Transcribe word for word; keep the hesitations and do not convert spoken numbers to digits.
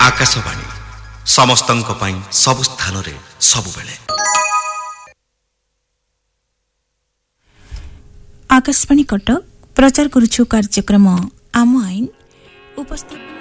आकाशवाणी समस्तंक पई सब स्थान रे सब बेले। आकाशवाणी कटक प्रचार करुछु कार्यक्रम आम आईन उपस्थापन।